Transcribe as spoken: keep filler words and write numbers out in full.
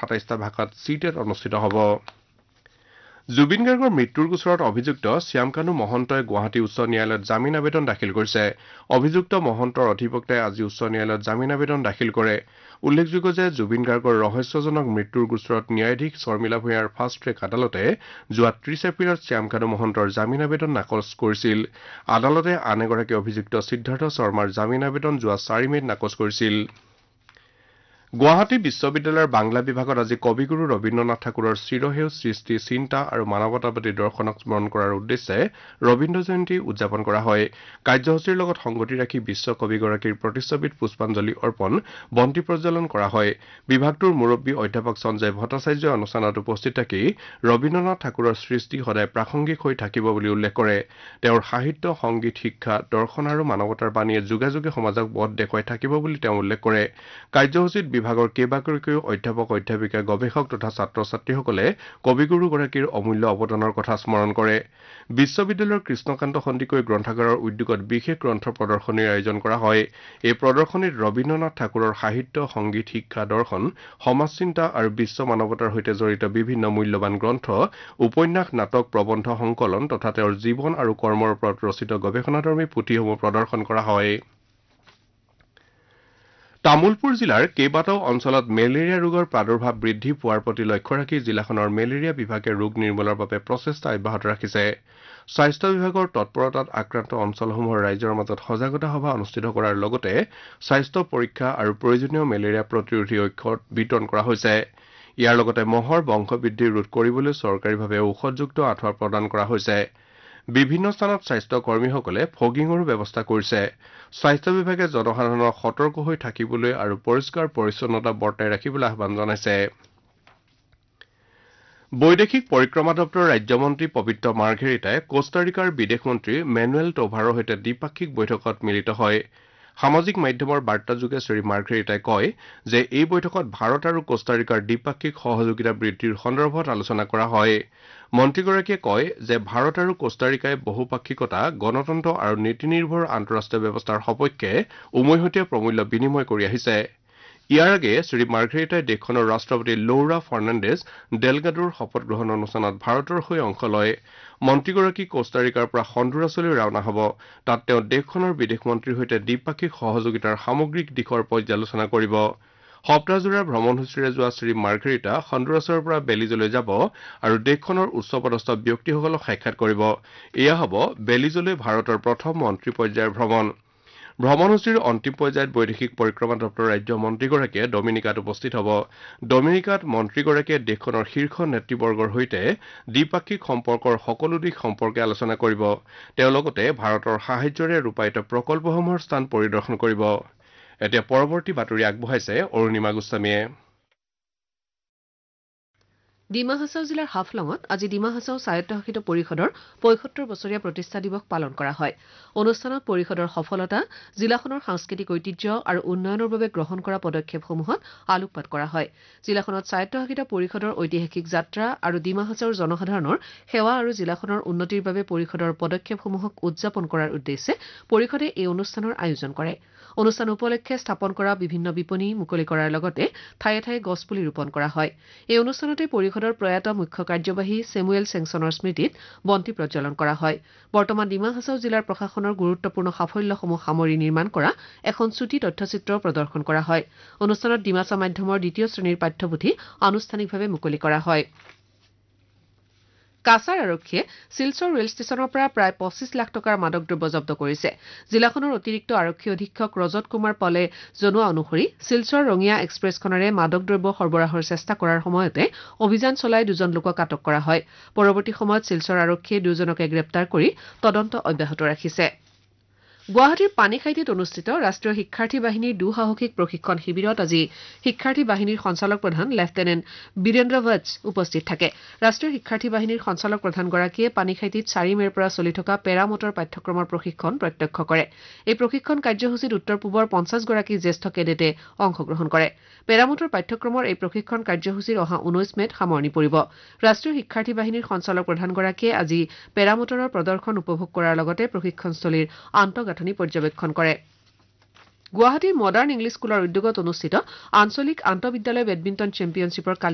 সাতাইশটা ভাষাত চিটেট অনুষ্ঠিত হ'ব। জুবিন গাৰ্গৰ মৃত্যুৰ গোচৰত অভিযুক্ত শ্যামকানু মহন্তই গুৱাহাটী উচ্চ ন্যায়ালয়ত জামিন আবেদন দাখিল কৰিছে। অভিযুক্ত মহন্তৰ অধিবক্তাই আজি উচ্চ ন্যায়ালয়ত জামিন আবেদন দাখিল কৰে। উল্লেখযোগ্য যে জুবিন গাৰ্গৰ ৰহস্যজনক মৃত্যুৰ গোচৰত ন্যায়াধীশ শৰ্মিলা ভূঞাৰ ফাষ্ট ট্ৰেক আদালতে যোৱা ত্ৰিশ এপ্ৰিলত শ্যামকানু মহন্তৰ জামিন আবেদন নাকচ কৰিছিল। আদালতে আন এগৰাকী অভিযুক্ত সিদ্ধাৰ্থ শৰ্মাৰ জামিন আবেদন যোৱা চাৰি মেত নাকচ কৰিছিল। গুৱাহাটী বিশ্ববিদ্যালয়ৰ বাংলা বিভাগত আজি কবিগুৰু ৰবীন্দ্ৰনাথ ঠাকুৰৰ চিৰসেউজ সৃষ্টি চিন্তা আৰু মানৱতাবাদী দৰ্শনক স্মৰণ কৰাৰ উদ্দেশ্যে ৰবীন্দ্ৰ জয়ন্তী উদযাপন কৰা হয়। কাৰ্যসূচীৰ লগত সংগতি ৰাখি বিশ্ব কবিগৰাকীৰ প্ৰতিচ্ছবিত পুষ্পাঞ্জলি অৰ্পণ বন্তি প্ৰজ্বলন কৰা হয়। বিভাগটোৰ মুৰব্বী অধ্যাপক সঞ্জয় ভট্টাচাৰ্যই অনুষ্ঠানত উপস্থিত থাকি ৰবীন্দ্ৰনাথ ঠাকুৰৰ সৃষ্টি সদায় প্ৰাসংগিক হৈ থাকিব বুলি উল্লেখ কৰে। তেওঁৰ সাহিত্য, সংগীত, শিক্ষা, দৰ্শন আৰু মানৱতাৰ বাণীয়ে যুগে যুগে সমাজক পথ দেখুৱাই থাকিব বুলি তেওঁ উল্লেখ কৰে। কাৰ্যসূচীত বিভাগৰ কেইবাগৰাকীও অধ্যাপক, অধ্যাপিকা, গৱেষক তথা ছাত্ৰ ছাত্ৰীসকলে কবিগুৰুগৰাকীৰ অমূল্য অৱদানৰ কথা স্মৰণ কৰে। বিশ্ববিদ্যালয়ৰ কৃষ্ণকান্ত সন্দিকৈ গ্ৰন্থাগাৰৰ উদ্যোগত বিশেষ গ্ৰন্থ প্ৰদৰ্শনীৰ আয়োজন কৰা হয়। এই প্ৰদৰ্শনীত ৰবীন্দ্ৰনাথ ঠাকুৰৰ সাহিত্য, সংগীত, শিক্ষা, দৰ্শন, সমাজ চিন্তা আৰু বিশ্ব মানৱতাৰ সৈতে জড়িত বিভিন্ন মূল্যৱান গ্ৰন্থ, উপন্যাস, নাটক, প্ৰবন্ধ সংকলন তথা তেওঁৰ জীৱন আৰু কৰ্মৰ ওপৰত ৰচিত গৱেষণাধৰ্মী পুথিসমূহ প্ৰদৰ্শন কৰা হয়। তামুলপুৰ জিলাৰ কেইবাটাও অঞ্চলত মেলেৰিয়া ৰোগৰ প্ৰাদুৰ্ভাৱ বৃদ্ধি পোৱাৰ প্ৰতি লক্ষ্য ৰাখি জিলাখনৰ মেলেৰিয়া বিভাগে ৰোগ নিৰ্মূলৰ বাবে প্ৰচেষ্টা অব্যাহত ৰাখিছে। স্বাস্থ্য বিভাগৰ তৎপৰতাত আক্ৰান্ত অঞ্চলসমূহৰ ৰাইজৰ মাজত সজাগতা সভা অনুষ্ঠিত কৰাৰ লগতে স্বাস্থ্য পৰীক্ষা আৰু প্ৰয়োজনীয় মেলেৰিয়া প্ৰতিৰোধী ঔষধ বিতৰণ কৰা হৈছে। ইয়াৰ লগতে মহৰ বংশবৃদ্ধি ৰোধ কৰিবলৈ চৰকাৰীভাৱে ঔষধযুক্ত আঁঠুৱা প্ৰদান কৰা হৈছে। বিভিন্ন স্থানত স্বাস্থ্য কৰ্মীসকলে ফগিঙৰো ব্যৱস্থা কৰিছে। স্বাস্থ্য বিভাগে জনসাধাৰণক সতৰ্ক হৈ থাকিবলৈ আৰু পৰিষ্কাৰ পৰিচ্ছন্নতা বৰ্তাই ৰাখিবলৈ আহ্বান জনাইছে। বৈদেশিক পৰিক্ৰমা দপ্তৰৰ ৰাজ্যমন্ত্ৰী পবিত্ৰ মাৰ্ঘেৰিটাই কোষ্টাৰিকাৰ বিদেশ মন্ত্ৰী মেনুৱেল টোভাৰৰ সৈতে দ্বিপাক্ষিক বৈঠকত মিলিত হয়। সামাজিক মাধ্যমৰ বাৰ্তাযোগে শ্ৰী মাৰ্ঘেৰিটাই কয় যে এই বৈঠকত ভাৰত আৰু কোষ্টাৰিকাৰ দ্বিপাক্ষিক সহযোগিতা বৃদ্ধিৰ সন্দৰ্ভত আলোচনা কৰা হয়। মন্ত্ৰীগৰাকীয়ে কয় যে ভাৰত আৰু কোষ্টাৰিকাই বহুপাক্ষিকতা, গণতন্ত্ৰ আৰু নীতি নিৰ্ভৰ আন্তঃৰাষ্ট্ৰীয় ব্যৱস্থাৰ সপক্ষে উমৈহতীয়া প্ৰমূল্য বিনিময় কৰি আহিছে। ইয়াৰ আগেয়ে শ্ৰী মাৰ্ঘেৰিটাই দেশখনৰ ৰাষ্ট্ৰপতি লৌৰা ফাৰ্ণাণ্ডেজ ডেলগাডোৰ শপত গ্ৰহণ অনুষ্ঠানত ভাৰতৰ হৈ অংশ লয়। মন্ত্ৰীগৰাকী কোষ্টাৰিকাৰ পৰা হণ্ডুৰাছলৈ ৰাওনা হ'ব। তাত তেওঁ দেশখনৰ বিদেশ মন্ত্ৰীৰ সৈতে দ্বিপাক্ষিক সহযোগিতাৰ সামগ্ৰিক দিশৰ পৰ্যালোচনা কৰিব। সপ্তাহজোৰা ভ্ৰমণসূচীৰে যোৱা শ্ৰী মাৰ্ঘেৰিটা হণ্ডুৰাছৰ পৰা বেলিজলৈ যাব আৰু দেশখনৰ উচ্চপদস্থ ব্যক্তিসকলক সাক্ষাৎ কৰিব। এয়া হ'ব বেলিজলৈ ভাৰতৰ প্ৰথম মন্ত্ৰী পৰ্যায়ৰ ভ্ৰমণ। ভ্ৰমণসূচীৰ অন্তিম পৰ্যায়ত বৈদেশিক পৰিক্ৰমা দপ্তৰৰ ৰাজ্য মন্ত্ৰীগৰাকীয়ে ডমিনিকাত উপস্থিত হ'ব। ডমিনিকাত মন্ত্ৰীগৰাকীয়ে দেশখনৰ শীৰ্ষ নেতৃবৰ্গৰ সৈতে দ্বিপাক্ষিক সম্পৰ্কৰ সকলো দিশ সম্পৰ্কে আলোচনা কৰিব। তেওঁ লগতে ভাৰতৰ সাহায্যৰে ৰূপায়িত প্ৰকল্পসমূহৰ স্থান পৰিদৰ্শন কৰিব। এতিয়া পৰৱৰ্তী বাতৰি আগবঢ়াইছে অৰুণিমা গোস্বামীয়ে। ডিমা হাছাও জিলাৰ হাফলঙত আজি ডিমা হাছাও স্বায়ত্তশাসিত পৰিষদৰ পঁয়সত্তৰ বছৰীয়া প্ৰতিষ্ঠা দিৱস পালন কৰা হয়। অনুষ্ঠানত পৰিষদৰ সফলতা, জিলাখনৰ সাংস্কৃতিক ঐতিহ্য আৰু উন্নয়নৰ বাবে গ্ৰহণ কৰা পদক্ষেপসমূহত আলোকপাত কৰা হয়। জিলাখনত স্বায়ত্তশাসিত পৰিষদৰ ঐতিহাসিক যাত্ৰা আৰু ডিমা হাছাওৰ জনসাধাৰণৰ সেৱা আৰু জিলাখনৰ উন্নতিৰ বাবে পৰিষদৰ পদক্ষেপসমূহক উদযাপন কৰাৰ উদ্দেশ্যে পৰিষদে এই অনুষ্ঠানৰ আয়োজন কৰে। অনুষ্ঠান উপলক্ষে স্থাপন কৰা বিভিন্ন বিপণী মুকলি কৰাৰ লগতে ঠায়ে ঠায়ে গছপুলি ৰোপণ কৰা হয়। এই অনুষ্ঠানতে পৰিষদৰ প্ৰয়াত মুখ্য কাৰ্যবাহী ছেমুৱেল চেংছনৰ স্মৃতিত বন্তি প্ৰজ্বলন কৰা হয়। বৰ্তমান ডিমা হাছাও জিলাৰ প্ৰশাসনৰ গুৰুত্বপূৰ্ণ সাফল্যসমূহ সামৰি নিৰ্মাণ কৰা এখন চুটি তথ্যচিত্ৰ প্ৰদৰ্শন কৰা হয়। অনুষ্ঠানত ডিমাছা মাধ্যমৰ দ্বিতীয় শ্ৰেণীৰ পাঠ্যপুথি আনুষ্ঠানিকভাৱে মুকলি কৰা হয়। কাছাৰ আৰক্ষীয়ে শিলচৰ ৰেল ষ্টেচনৰ পৰা প্ৰায় পঁচিছ লাখ টকাৰ মাদক দ্ৰব্য জব্দ কৰিছে। জিলাখনৰ অতিৰিক্ত আৰক্ষী অধীক্ষক ৰজত কুমাৰ পলে জনোৱা অনুসৰি শিলচৰ ৰঙিয়া এক্সপ্ৰেছখনেৰে মাদক দ্ৰব্য সৰবৰাহৰ চেষ্টা কৰাৰ সময়তে অভিযান চলাই দুজন লোকক আটক কৰা হয়। পৰৱৰ্তী সময়ত শিলচৰ আৰক্ষীয়ে দুজনকে গ্ৰেপ্তাৰ কৰি তদন্ত অব্যাহত ৰাখিছে। গুৱাহাটীৰ পানীখাইটিত অনুষ্ঠিত ৰাষ্ট্ৰীয় শিক্ষাৰ্থী বাহিনীৰ দুঃসাহসিক প্ৰশিক্ষণ শিবিৰত আজি শিক্ষাৰ্থী বাহিনীৰ সঞ্চালক প্ৰধান লেফটেনেণ্ট বীৰেন্দ্ৰ বৎস উপস্থিত থাকে। ৰাষ্ট্ৰীয় শিক্ষাৰ্থী বাহিনীৰ সঞ্চালক প্ৰধানগৰাকীয়ে পানীখাইটিত চাৰি মেৰ পৰা চলি থকা পেৰা মটৰ পাঠ্যক্ৰমৰ প্ৰশিক্ষণ প্ৰত্যক্ষ কৰে। এই প্ৰশিক্ষণ কাৰ্যসূচীত উত্তৰ পূবৰ পঞ্চাছগৰাকী জ্যেষ্ঠ কেডেটে অংশগ্ৰহণ কৰে। পেৰা মটৰ পাঠ্যক্ৰমৰ এই প্ৰশিক্ষণ কাৰ্যসূচীৰ অহা ঊনৈশ মেত সামৰণি পৰিব। ৰাষ্ট্ৰীয় শিক্ষাৰ্থী বাহিনীৰ সঞ্চালক প্ৰধানগৰাকীয়ে আজি পেৰা মটৰৰ প্ৰদৰ্শন উপভোগ কৰাৰ লগতে প্ৰশিক্ষণস্থলীৰ আন্তঃগাঁথনি পৰ্যবেক্ষণ কৰে। গুৱাহাটীৰ মডাৰ্ণ ইংলিছ স্কুলৰ উদ্যোগত অনুষ্ঠিত আঞ্চলিক আন্তঃবিদ্যালয় বেডমিণ্টন চেম্পিয়নশ্বিপৰ